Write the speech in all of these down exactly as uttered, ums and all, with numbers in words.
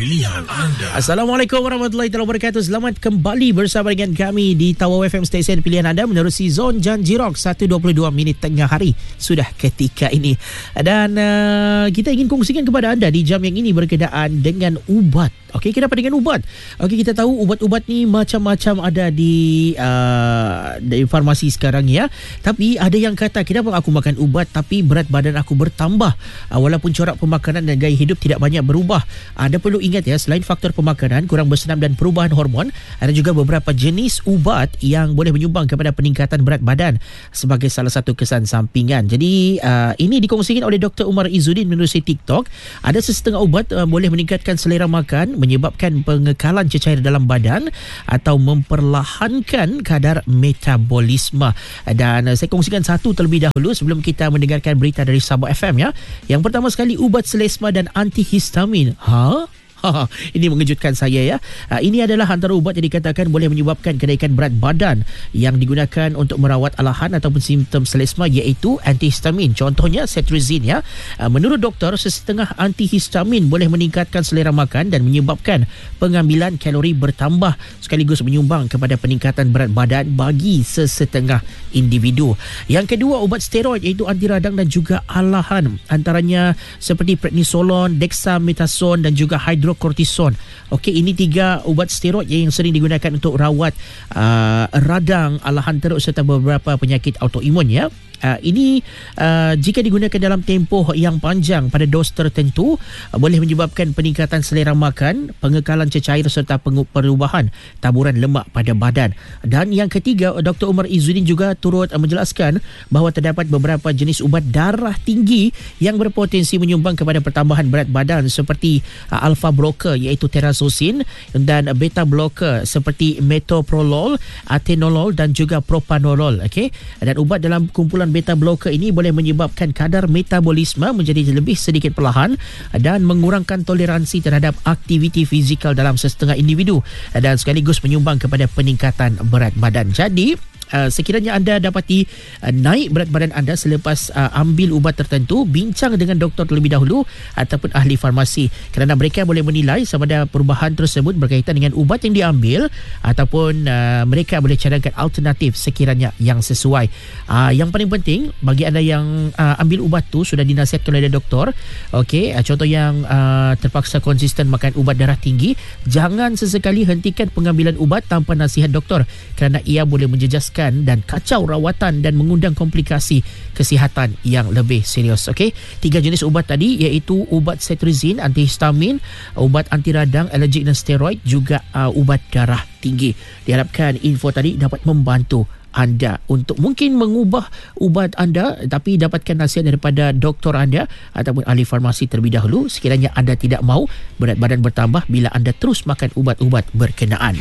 pilihan anda. Assalamualaikum warahmatullahi wabarakatuh. Selamat kembali bersama dengan kami di Tawau F M stesen pilihan anda menerusi Zon Janji Rock satu dua puluh dua minit tengah hari sudah ketika ini. Dan uh, kita ingin kongsikan kepada anda di jam yang ini berkenaan dengan ubat. Okey, kenapa dengan ubat? Okey, kita tahu ubat-ubat ni macam-macam ada di uh, di farmasi sekarang ya. Tapi ada yang kata, kenapa aku makan ubat tapi berat badan aku bertambah uh, walaupun corak pemakanan dan gaya hidup tidak banyak berubah. Anda perlu ingat ya, selain faktor pemakanan, kurang bersenam dan perubahan hormon, ada juga beberapa jenis ubat yang boleh menyumbang kepada peningkatan berat badan sebagai salah satu kesan sampingan. Jadi uh, ini dikongsikan oleh Doktor Umar Izzuddin menerusi TikTok. Ada sesetengah ubat uh, boleh meningkatkan selera makan, menyebabkan pengekalan cecair dalam badan atau memperlahankan kadar metabolisme. Dan uh, saya kongsikan satu terlebih dahulu sebelum kita mendengarkan berita dari Sabah F M ya. Yang pertama sekali, ubat selesma dan antihistamin. Ha? Ha, ini mengejutkan saya ya. Ha, ini adalah antara ubat yang dikatakan boleh menyebabkan kenaikan berat badan yang digunakan untuk merawat alahan ataupun simptom selesma, iaitu antihistamin. Contohnya cetirizine ya. Ha, menurut doktor, sesetengah antihistamin boleh meningkatkan selera makan dan menyebabkan pengambilan kalori bertambah sekaligus menyumbang kepada peningkatan berat badan bagi sesetengah individu. Yang kedua, ubat steroid iaitu anti radang dan juga alahan. Antaranya seperti prednisolon, dexamethasone dan juga hydro kortison. Okey, ini tiga ubat steroid yang sering digunakan untuk rawat uh, radang, alahan teruk serta beberapa penyakit autoimun ya. Uh, ini uh, jika digunakan dalam tempoh yang panjang pada dos tertentu uh, boleh menyebabkan peningkatan selera makan, pengekalan cecair serta perubahan taburan lemak pada badan. Dan yang ketiga, Doktor Umar Izzuddin juga turut uh, menjelaskan bahawa terdapat beberapa jenis ubat darah tinggi yang berpotensi menyumbang kepada pertambahan berat badan seperti uh, alpha blocker iaitu terazosin dan beta blocker seperti metoprolol, atenolol dan juga propanolol. Okey, dan ubat dalam kumpulan beta blocker ini boleh menyebabkan kadar metabolisme menjadi lebih sedikit perlahan dan mengurangkan toleransi terhadap aktiviti fizikal dalam sesetengah individu dan sekaligus menyumbang kepada peningkatan berat badan. Jadi Uh, sekiranya anda dapati uh, naik berat badan anda selepas uh, ambil ubat tertentu, bincang dengan doktor terlebih dahulu ataupun ahli farmasi, kerana mereka boleh menilai sama ada perubahan tersebut berkaitan dengan ubat yang diambil ataupun uh, mereka boleh cadangkan alternatif sekiranya yang sesuai. Uh, yang paling penting bagi anda yang uh, ambil ubat tu sudah dinasihatkan oleh doktor, okey, uh, contoh yang uh, terpaksa konsisten makan ubat darah tinggi, jangan sesekali hentikan pengambilan ubat tanpa nasihat doktor kerana ia boleh menjejaskan dan kacau rawatan dan mengundang komplikasi kesihatan yang lebih serius. Okey, tiga jenis ubat tadi iaitu ubat cetirizine, antihistamin, ubat anti radang, alergik dan steroid, juga uh, ubat darah tinggi. Diharapkan info tadi dapat membantu anda untuk mungkin mengubah ubat anda, tapi dapatkan nasihat daripada doktor anda ataupun ahli farmasi terlebih dahulu sekiranya anda tidak mahu berat badan bertambah bila anda terus makan ubat-ubat berkenaan.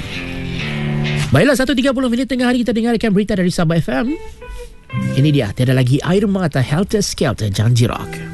Baiklah, satu tiga puluh minit tengah hari kita dengarkan berita dari Sabah F M. Ini dia, tiada lagi air mata, Helter Skelter, Janji Rock.